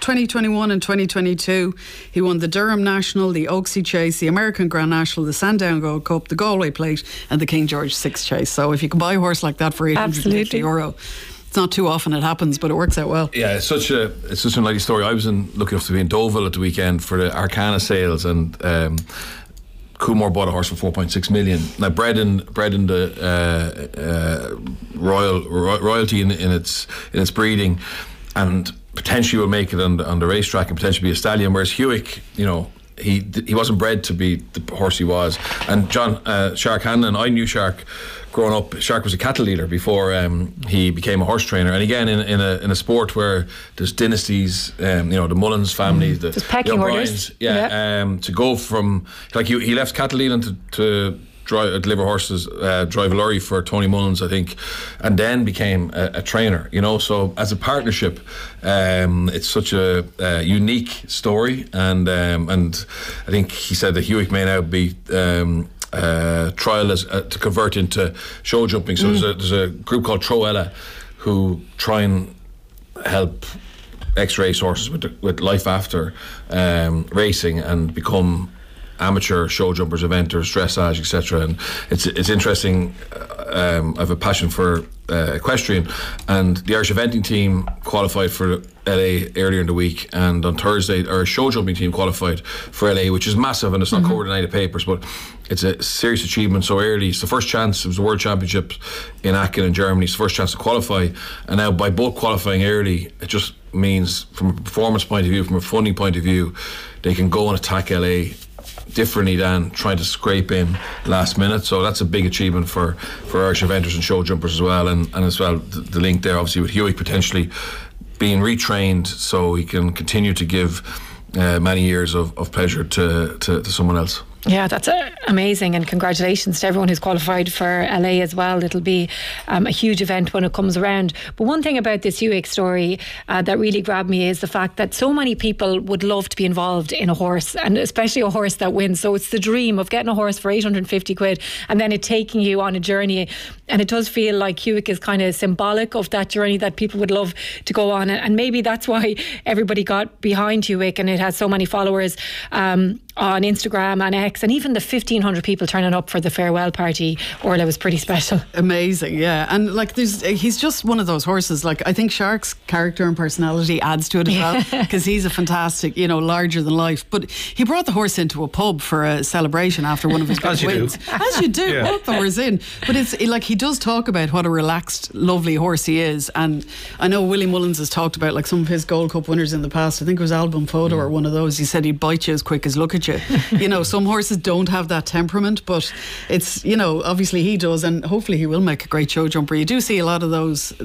2021 and 2022, he won the Durham National, the Oaksey Chase, the American Grand National, the Sandown Gold Cup, the Galway Plate and the King George VI Chase. So if you can buy a horse like that for €850, it's not too often it happens, but it works out well. Yeah, it's such a lovely story. I was lucky enough to be in Deauville at the weekend for the Arcana sales, and Coolmore bought a horse for 4.6 million. Now, bred in the royalty in its breeding, and potentially will make it on the racetrack and potentially be a stallion. Whereas Hewick, he wasn't bred to be the horse he was. And John Shark Hanlon, I knew Shark growing up. Shark was a cattle leader before he became a horse trainer. And again, in a sport where there's dynasties, the Mullins family, the pecking orders, to go from he left cattle leading to deliver horses, drive a lorry for Tony Mullins, I think, and then became a trainer. So as a partnership, it's such a unique story, and I think he said that Hewick may now be trial to convert into show jumping. So there's a group called Troella who try and help ex-race horses with life after racing and become amateur show jumpers, eventers, dressage, etc. And it's interesting. I have a passion for equestrian, and the Irish eventing team qualified for LA earlier in the week, and on Thursday our show jumping team qualified for LA, which is massive, and it's not covered in any papers, but it's a serious achievement so early. It's the first chance. It was the World Championships in Aachen in Germany. It's the first chance to qualify, and now by both qualifying early, it just means from a performance point of view, from a funding point of view, they can go and attack LA differently than trying to scrape in last minute. So that's a big achievement for Irish eventers and show jumpers as well, and as well the link there obviously with Hewick potentially being retrained so he can continue to give many years of pleasure to someone else. Yeah, that's amazing, and congratulations to everyone who's qualified for LA as well. It'll be a huge event when it comes around. But one thing about this Hewick story that really grabbed me is the fact that so many people would love to be involved in a horse, and especially a horse that wins. So it's the dream of getting a horse for 850 quid and then it taking you on a journey. And it does feel like Hewick is kind of symbolic of that journey that people would love to go on. And maybe that's why everybody got behind Hewick, and it has so many followers on Instagram and X, and even the 1,500 people turning up for the farewell party. Orla, was pretty special. Amazing, yeah. And he's just one of those horses. I think Shark's character and personality adds to it as well, because he's a fantastic, larger than life. But he brought the horse into a pub for a celebration after one of his big wins. As you do, yeah. Brought the horse in. But it's he does talk about what a relaxed, lovely horse he is. And I know Willie Mullins has talked about some of his Gold Cup winners in the past. I think it was Album Photo or one of those. He said he'd bite you as quick as look at you. Some horses don't have that temperament, but it's obviously he does, and hopefully he will make a great show jumper. You do see a lot of those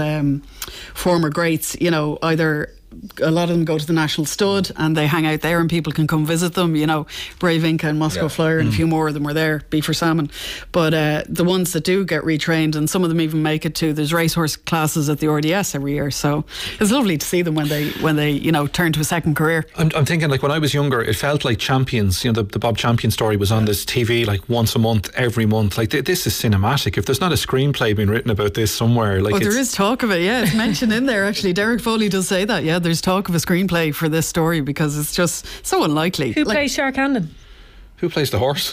former greats, either a lot of them go to the National Stud and they hang out there and people can come visit them. Brave Inca and Moscow Flyer and a few more of them were there, Beaver Salmon. But the ones that do get retrained, and some of them even make it to, there's racehorse classes at the RDS every year, so it's lovely to see them when they turn to a second career. I'm thinking, when I was younger, it felt like Champions, the Bob Champion story was on this TV once a month, every month. This is cinematic. If there's not a screenplay being written about this somewhere, there is talk of it. Yeah, it's mentioned in there actually. Derek Foley does say that. Yeah, there's talk of a screenplay for this story because it's just so unlikely. Who plays Shark Hanlon? Who plays the horse?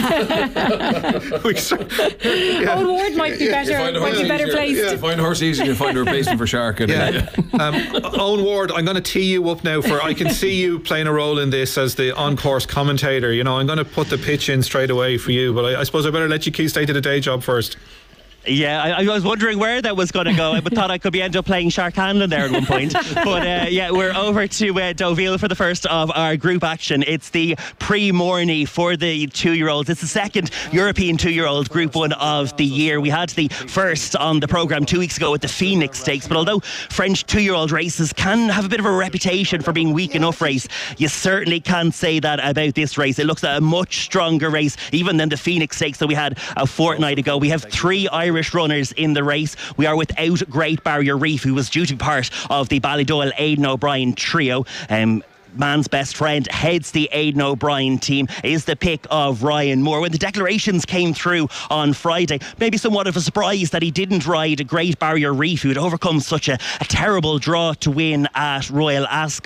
Owen Ward might be better placed. Yeah, find a horse easy and find a replacement for Shark. Owen Ward, I'm going to tee you up now I can see you playing a role in this as the on-course commentator. I'm going to put the pitch in straight away for you, but I suppose I better let you stay to the day job first. Yeah, I was wondering where that was going to go. I thought I could end up playing Shark Hanlon there at one point. But we're over to Deauville for the first of our group action. It's the Prix-Morny for the 2-year-olds. It's the second European 2-year-old Group 1 of the year. We had the first on the programme 2 weeks ago with the Phoenix Stakes. But although French 2-year-old races can have a bit of a reputation for being weak enough race, you certainly can't say that about this race. It looks like a much stronger race even than the Phoenix Stakes that we had a fortnight ago. We have 3 Irish runners in the race. We are without Great Barrier Reef, who was due to be part of the Ballydoyle Aidan O'Brien trio. Man's best friend heads the Aidan O'Brien team, is the pick of Ryan Moore. When the declarations came through on Friday, maybe somewhat of a surprise that he didn't ride a Great Barrier Reef, who had overcome such a terrible draw to win at Royal Ascot.